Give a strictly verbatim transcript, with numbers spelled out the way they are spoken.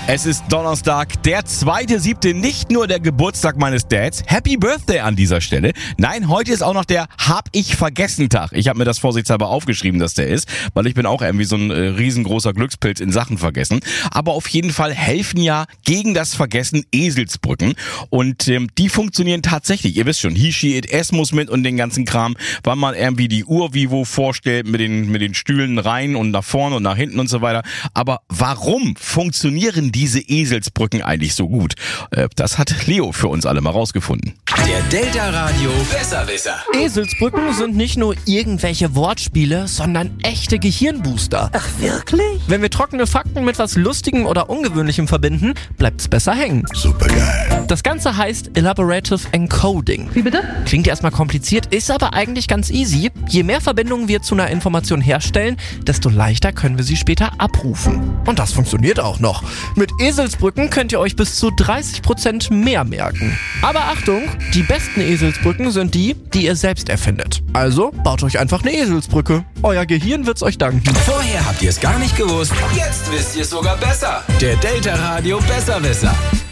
Es ist Donnerstag, der zweite siebte, nicht nur der Geburtstag meines Dads. Happy Birthday an dieser Stelle. Nein, heute ist auch noch der Hab-ich-vergessen-Tag. Ich habe mir das vorsichtshalber aufgeschrieben, dass der ist, weil ich bin auch irgendwie so ein äh, riesengroßer Glückspilz in Sachen vergessen. Aber auf jeden Fall helfen ja gegen das Vergessen Eselsbrücken. Und ähm, die funktionieren tatsächlich. Ihr wisst schon, he, she, it, es muss mit und den ganzen Kram, weil man irgendwie die Uhr Vivo vorstellt mit den, mit den Stühlen rein und nach vorne und nach hinten und so weiter. Aber warum funktionieren die diese Eselsbrücken eigentlich so gut? Das hat Leo für uns alle mal rausgefunden. Der Delta Radio Besserwisser. Eselsbrücken sind nicht nur irgendwelche Wortspiele, sondern echte Gehirnbooster. Ach, wirklich? Wenn wir trockene Fakten mit was Lustigem oder Ungewöhnlichem verbinden, bleibt's besser hängen. Supergeil. Das Ganze heißt Elaborative Encoding. Wie bitte? Klingt erstmal kompliziert, ist aber eigentlich ganz easy. Je mehr Verbindungen wir zu einer Information herstellen, desto leichter können wir sie später abrufen. Und das funktioniert auch noch. Mit Eselsbrücken könnt ihr euch bis zu dreißig Prozent mehr merken. Aber Achtung, die besten Eselsbrücken sind die, die ihr selbst erfindet. Also baut euch einfach eine Eselsbrücke. Euer Gehirn wird's euch danken. Vorher habt ihr es gar nicht gewusst, jetzt wisst ihr es sogar besser. Der Delta Radio Besserwisser.